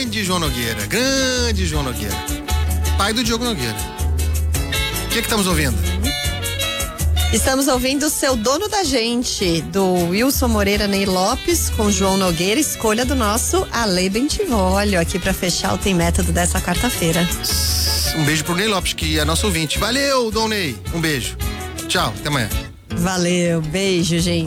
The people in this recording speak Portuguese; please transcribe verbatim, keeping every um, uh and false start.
grande João Nogueira, grande João Nogueira. Pai do Diogo Nogueira. O que que estamos ouvindo? Estamos ouvindo o Seu Dono da Gente, do Wilson Moreira Ney Lopes, com João Nogueira, escolha do nosso Ale Bentivolio, aqui pra fechar o Tem Método dessa quarta-feira. Um beijo pro Ney Lopes, que é nosso ouvinte. Valeu, Dom Ney. Um beijo. Tchau, até amanhã. Valeu, beijo, gente.